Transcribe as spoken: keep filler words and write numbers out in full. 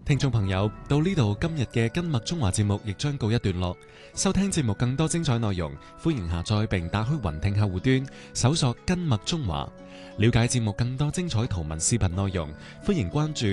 聽眾朋友，到呢度今日嘅跟麥中華節目亦將告一段落。收聽節目更多精彩內容，歡迎下載並打開雲聽客戶端，搜索跟麥中華。了解節目更多精彩圖文視頻內容，歡迎關注